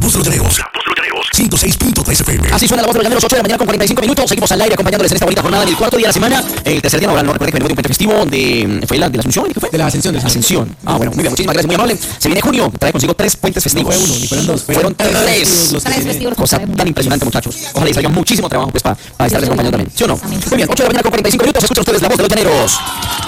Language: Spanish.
Voz de los Llaneros. 106.3 FM. Así suena la voz de los Llaneros, 8 de la mañana con 45 minutos. Seguimos al aire acompañándoles en esta bonita jornada del cuarto día de la semana. El tercer día, no recuerden que venimos de un puente festivo ¿fue la de la Asunción? ¿Qué fue? De la Ascensión. Ascensión. Ah, bueno, muy bien, muchísimas gracias, muy amable. Se viene junio, trae consigo 3 puentes festivos. No fue uno, ni fueron dos. Fueron 3. Los 3 festivos. Cosa tan impresionante, muchachos. Ojalá les salga muchísimo trabajo pues para estarles acompañando también. ¿Sí o no? Muy bien, 8 de la mañana con 45 minutos. Escuchan ustedes la voz de los Llaneros.